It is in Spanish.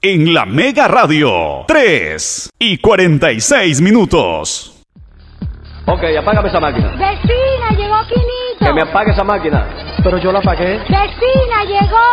en la Mega Radio. 3:46. Ok, apágame esa máquina. Vecina, llegó Quinito. Que me apague esa máquina. Pero yo la apagué. Vecina, llegó.